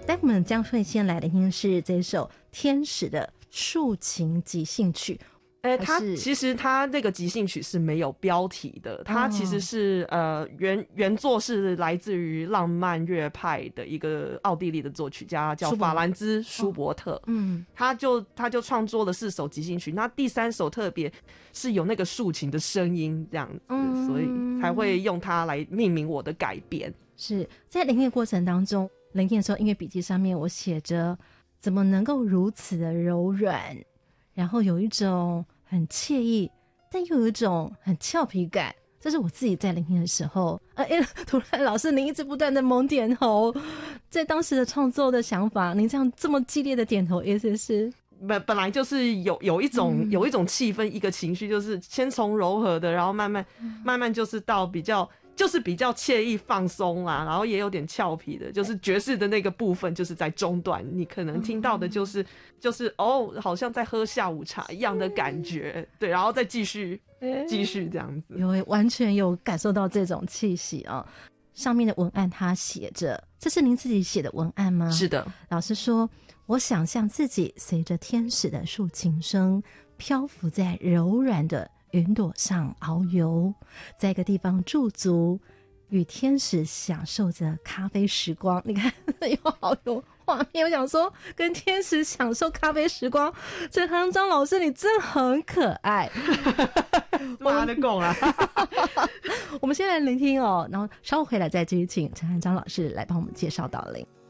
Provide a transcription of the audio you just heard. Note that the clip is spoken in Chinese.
待会我们将会先来聆听是这首天使的抒情即兴曲。 其实他那个即兴曲是没有标题的，他其实是原作是来自于浪漫乐派的一个奥地利的作曲家叫法兰兹·舒伯特，他就创作了4首即兴曲，那第3首特别是有那个抒情的声音这样子，所以才会用它来命名我的改编。 是在聆听的过程当中，聆听的时候音乐笔记上面我写着怎么能够如此的柔软，然后有一种很惬意，但又有一种很俏皮感，这是我自己在聆听的时候，突然老师您一直不断的猛点头，在当时的创作的想法，您这么激烈的点头，意思是本来就是有一种气氛，一个情绪，就是先从柔和的，然后慢慢就是到比较惬意放松啦，然后也有点俏皮的，就是爵士的那个部分就是在中段，你可能听到的就是好像在喝下午茶一样的感觉，对，然后再继续这样子， 完全有感受到这种气息啊。上面的文案他写着，这是您自己写的文案吗？ 是的。 老师说，我想象自己随着天使的抒情声漂浮在柔软的云朵上遨游，在一个地方驻足，与天使享受着咖啡时光。你看好有画面，我想说跟天使享受咖啡时光，陈航章老师你真的很可爱。 妈的够了。 我们先来聆听哦，然后稍后回来再继续请陈航章老师来帮我们介绍导聆。